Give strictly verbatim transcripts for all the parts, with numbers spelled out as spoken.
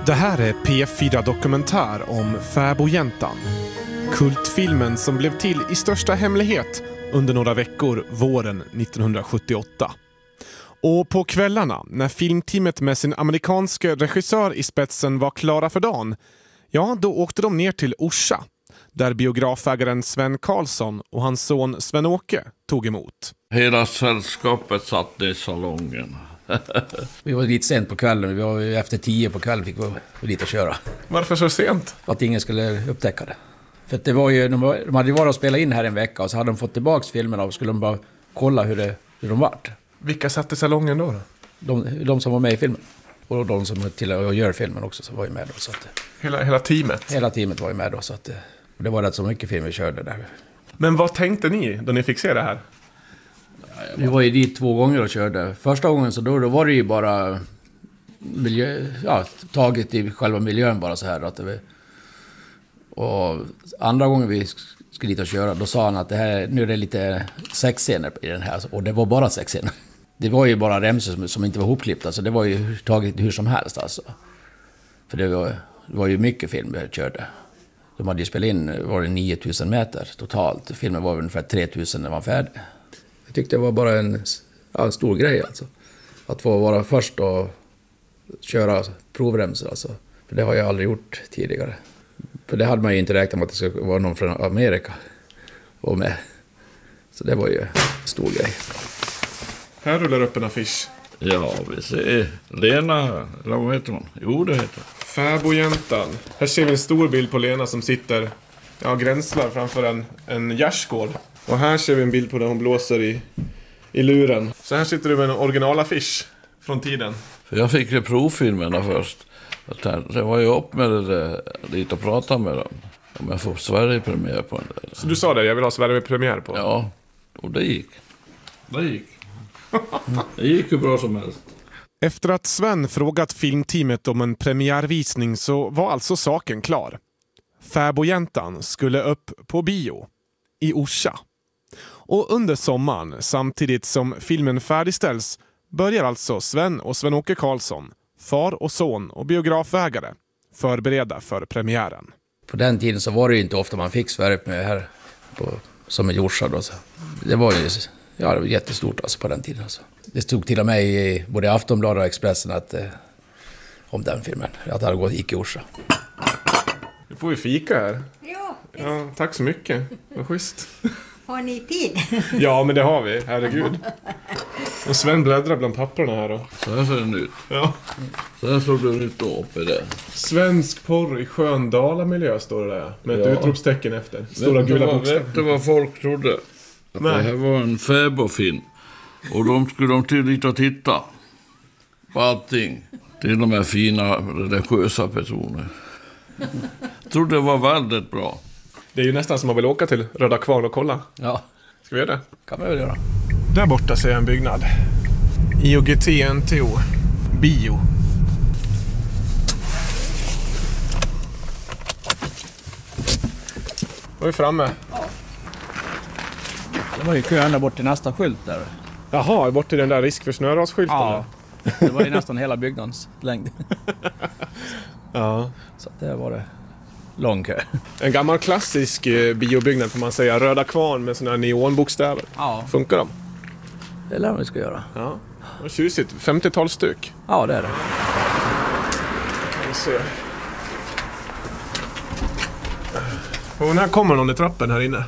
Det här är P fyra Dokumentär om Fäbodjäntan. Kultfilmen som blev till i största hemlighet under några veckor våren nittonhundrasjuttioåtta. Och på kvällarna, när filmteamet med sin amerikanske regissör i spetsen var klara för dagen, ja, då åkte de ner till Orsa, där biografägaren Sven Karlsson och hans son Sven-Åke tog emot. Hela sällskapet satt i salongen. Vi var lite sent på kvällen, vi var efter tio på kvällen fick vi lite köra. Varför så sent? För att ingen skulle upptäcka det. För att det var ju, de, var, de hade ju varit och spelat in här en vecka och så hade de fått tillbaka filmerna och skulle de bara kolla hur, det, hur de vart. Vilka satt i salongen då? då? De, de som var med i filmen. Och de som till och gör filmen också så var ju med då. Så att, Hela, hela teamet? Hela teamet var ju med då. Så att, det var rätt så mycket film vi körde där. Men vad tänkte ni då ni fick se det här? Vi var ju dit två gånger och körde. Första gången så då, då var det ju bara miljö, ja, taget i själva miljön bara så här. Att det, och andra gången vi skulle dit och köra, då sa han att det här, nu är det lite sexscener i den här. Och det var bara sexscener. Det var ju bara remsor som, som inte var hopklippta, så det var ju taget hur som helst alltså. För det var, det var ju mycket film vi körde. De hade ju spelat in, var det nio tusen meter totalt. Filmen var ungefär tre tusen när man var färdig. Jag tyckte det var bara en, ja, en stor grej alltså. Att få vara först och köra provremsor alltså. För det har jag aldrig gjort tidigare. För det hade man ju inte räknat med att det skulle vara någon från Amerika och med. Så det var ju en stor grej. Här rullar upp en affisch. Ja, vi ser Lena, eller vad heter hon? Jo, det heter Fäbodjäntan. Här ser vi en stor bild på Lena som sitter, ja, gränslar framför en, en gärdsgård. Och här ser vi en bild på där hon blåser i, i luren. Så här sitter du med en originalaffisch från tiden. För jag fick ju provfilmerna först. Jag tänkte, det var ju upp med det där, lite och prata med dem. Om jag får Sverige-premiär på den där. Så du sa det, jag vill ha Sverige-premiär på? Ja, och det gick. Det gick. Det gick ju bra som helst. Efter att Sven frågat filmteamet om en premiärvisning så var alltså saken klar. Fäbodjäntan skulle upp på bio i Orsa. Och under sommaren, samtidigt som filmen färdigställs, börjar alltså Sven och Sven-Åke Karlsson, far och son och biografägare, förbereda för premiären. På den tiden så var det ju inte ofta man fick Sverige med här på, som i Orsa då. Så det var ju, ja, det var jättestort alltså på den tiden alltså. Det stod till och med i både Aftonbladet och Expressen att, eh, om den filmen, att det hade gått gick i Orsa. Du får ju fika här. Ja, Ja, tack så mycket. Vad schysst. har ni tid? Ja, men det har vi. Herregud. Och Sven bläddrar bland papperna här då. Så här ser den ut. Ja. Så här såg den ut då uppe där. Svensk porr i Sköndala miljö står det där. Med ett Ja. utropstecken efter. Stora Vet du gula vad- bokstäver. Vet du vad folk trodde? Att Nej. det här var en fäbodfilm. Och de skulle de till dit och titta på allting. Till de här fina religiösa personer. Jag trodde det var väldigt bra. Det är ju nästan som man vill åka till Röda Kvarn och kolla. Ja, Ska vi göra det? kan man väl göra. Där borta ser jag en byggnad. I O G T N T O. Bio. Då är vi framme. Det var ju kö ända bort till nästa skylt där. Jaha, bort till den där risk för snörasskylten. Ja, det var ju nästan hela byggnadens längd. Ja. Så att det var det lång kö. En gammal klassisk eh, biobyggnad får man säga. Röda Kvarn med såna här neonbokstäver. Ja, Funkar de? Det lär vi ska göra. Ja. Vad tjusigt. femtiotalsstuk. ja det är det. Vi ser. Och när kommer någon i trappen här inne?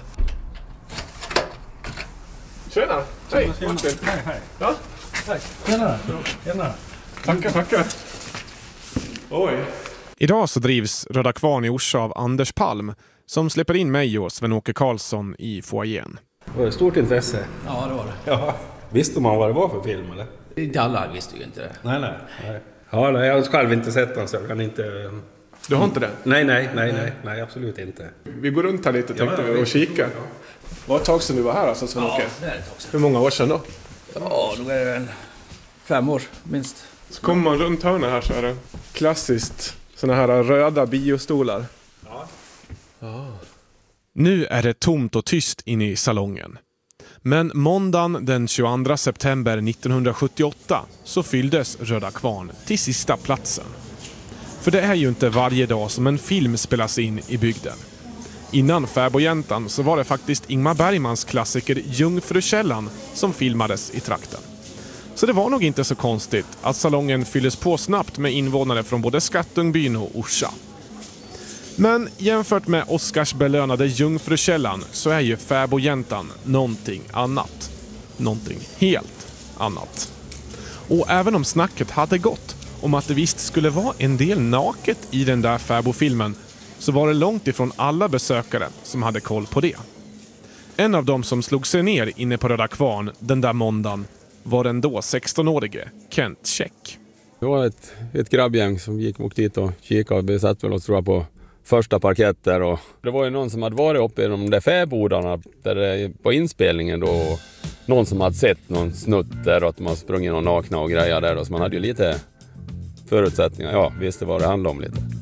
Tjena! Hej! Martin! Hej, hej. Ja? Tjena, tjena. Tackar, tackar. Oj. Idag så drivs Röda Kvarn i Orsa av Anders Palm som släpper in mig och Sven-Åke Karlsson i foajén. Det var ett stort intresse. Ja, det var det. Ja. Visste man vad det var för film eller? Inte alla visste ju inte det. Nej, nej. nej. Ja, nej, jag har själv inte sett den så jag kan inte... Du har inte det? Nej, nej, nej, nej, nej, absolut inte. Vi går runt här lite tänkte Ja, vi och visst. kika. Vad ett tag sedan du var här alltså, Sven-Åke? det är det också. Hur många år sedan då? Ja, nog är det en fem år minst. Så kommer man runt hörnet här så är det klassiskt såna här röda biostolar. Ja. Nu är det tomt och tyst inne i salongen. Men måndagen den tjugoandra september nittonhundrasjuttioåtta så fylldes Röda Kvarn till sista platsen. För det är ju inte varje dag som en film spelas in i bygden. Innan Fäbodjäntan så var det faktiskt Ingmar Bergmans klassiker Jungfrukällan som filmades i trakten. Så det var nog inte så konstigt att salongen fylldes på snabbt med invånare från både Skattungbyn och Orsa. Men jämfört med Oscars belönade Jungfrukällan så är ju Fäbodjäntan någonting annat. Någonting helt annat. Och även om snacket hade gått om att det visst skulle vara en del naket i den där Fäbodfilmen, så var det långt ifrån alla besökare som hade koll på det. En av dem som slog sig ner inne på Röda Kvarn den där måndagen var den då sextonårige Kent Käck. Det var ett, ett grabbgäng som gick och dit och kikade och besatt väl oss, tror jag, på första parkett där. Och det var ju någon som hade varit uppe i de där fäbodarna där det, på inspelningen då. Och någon som hade sett någon snutt där och att man sprungit någon nakna och grejer där. Och så man hade ju lite förutsättningar, ja, visste vad det handlade om lite.